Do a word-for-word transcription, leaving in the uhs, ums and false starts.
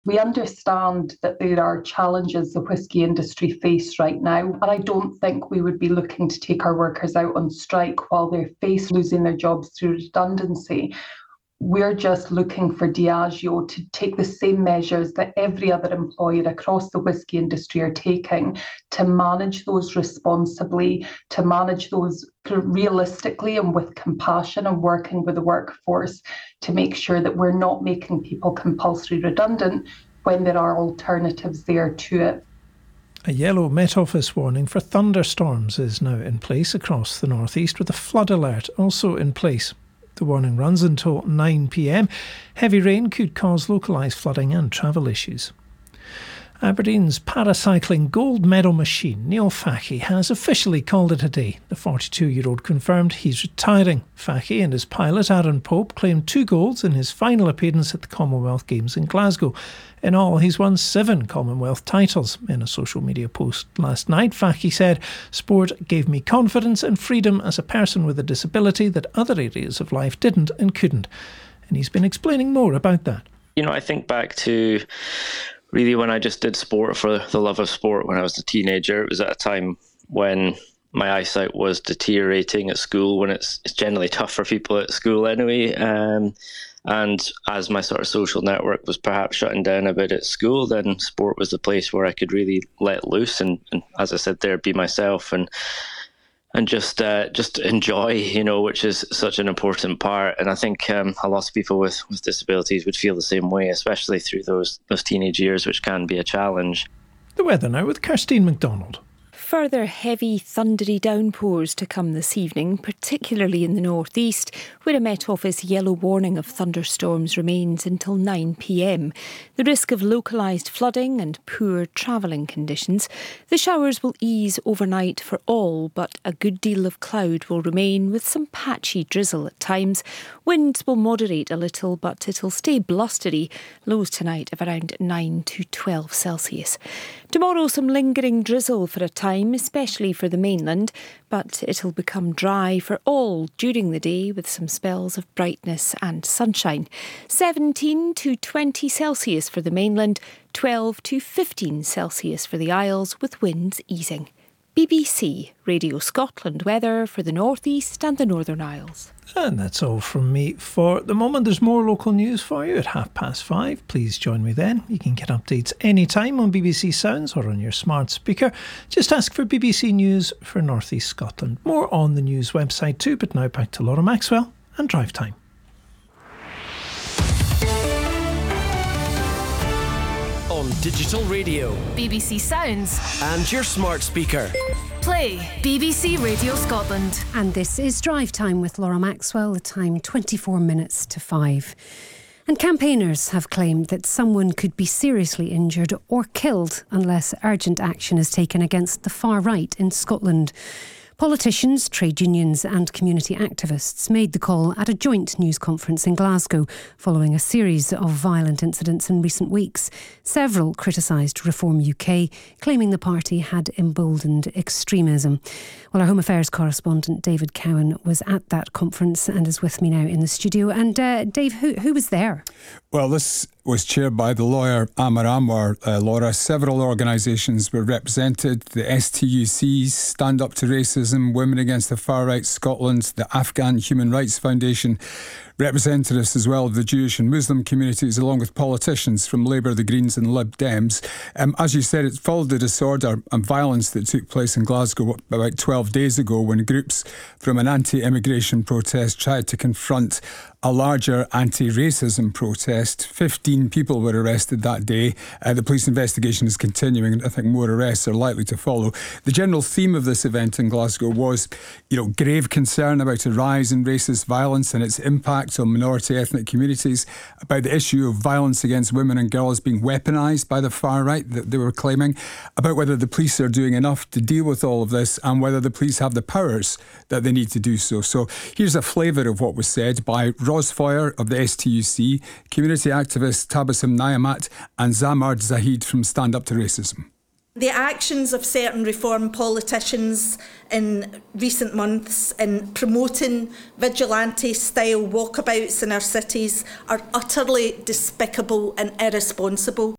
We understand that there are challenges the whisky industry face right now, and I don't think we would be looking to take our workers out on strike while they face losing their jobs through redundancy. We're just looking for Diageo to take the same measures that every other employer across the whisky industry are taking to manage those responsibly, to manage those realistically and with compassion, and working with the workforce to make sure that we're not making people compulsory redundant when there are alternatives there to it. A yellow Met Office warning for thunderstorms is now in place across the northeast, with a flood alert also in place. The warning runs until nine p m. Heavy rain could cause localised flooding and travel issues. Aberdeen's paracycling gold medal machine, Neil Fahey, has officially called it a day. The forty-two-year-old confirmed he's retiring. Fahey and his pilot Aaron Pope claimed two golds in his final appearance at the Commonwealth Games in Glasgow. In all, he's won seven Commonwealth titles. In a social media post last night, Fahey said, "Sport gave me confidence and freedom as a person with a disability that other areas of life didn't and couldn't." And he's been explaining more about that. You know, I think back to really when I just did sport for the love of sport when I was a teenager. It was at a time when my eyesight was deteriorating at school, when it's, it's generally tough for people at school anyway. Um, and as my sort of social network was perhaps shutting down a bit at school, then sport was the place where I could really let loose and, and as I said there, be myself and and just uh, just enjoy, you know, which is such an important part. And I think um, a lot of people with, with disabilities would feel the same way, especially through those those teenage years, which can be a challenge. The weather now with Kirstine MacDonald. Further heavy, thundery downpours to come this evening, particularly in the northeast, where a Met Office yellow warning of thunderstorms remains until nine p m. The risk of localised flooding and poor travelling conditions. The showers will ease overnight for all, but a good deal of cloud will remain with some patchy drizzle at times. Winds will moderate a little, but it'll stay blustery. Lows tonight of around nine to twelve Celsius. Tomorrow, some lingering drizzle for a time, especially for the mainland, but it'll become dry for all during the day with some spells of brightness and sunshine. seventeen to twenty Celsius for the mainland, twelve to fifteen Celsius for the Isles, with winds easing. B B C Radio Scotland weather for the North East and the Northern Isles. And that's all from me for the moment. There's more local news for you at half past five. Please join me then. You can get updates anytime on B B C Sounds or on your smart speaker. Just ask for B B C News for North East Scotland. More on the news website too, but now back to Laura Maxwell and Drive Time. On digital radio, B B C Sounds, and your smart speaker. Play B B C Radio Scotland. And this is Drive Time with Laura Maxwell, the time twenty-four minutes to five. And campaigners have claimed that someone could be seriously injured or killed unless urgent action is taken against the far right in Scotland. Politicians, trade unions and community activists made the call at a joint news conference in Glasgow following a series of violent incidents in recent weeks. Several criticised Reform U K, claiming the party had emboldened extremism. Well, our Home Affairs correspondent David Cowan was at that conference and is with me now in the studio. And uh, Dave, who, who was there? Well, this was chaired by the lawyer Amar Anwar, uh, Laura. Several organisations were represented: the S T U C's Stand Up to Racism, Women Against the Far Right Scotland, the Afghan Human Rights Foundation, representatives as well of the Jewish and Muslim communities, along with politicians from Labour, the Greens and Lib Dems. Um, as you said, it followed the disorder and violence that took place in Glasgow about twelve days ago when groups from an anti-immigration protest tried to confront a larger anti-racism protest. fifteen people were arrested that day. Uh, the police investigation is continuing, and I think more arrests are likely to follow. The general theme of this event in Glasgow was, you know, grave concern about a rise in racist violence and its impact on minority ethnic communities, about the issue of violence against women and girls being weaponised by the far right that they were claiming, about whether the police are doing enough to deal with all of this and whether the police have the powers that they need to do so. So here's a flavour of what was said by Ros Foyer of the S T U C, community activist Tabassum Niamat and Zamard Zahid from Stand Up to Racism. The actions of certain Reform politicians in recent months in promoting vigilante-style walkabouts in our cities are utterly despicable and irresponsible.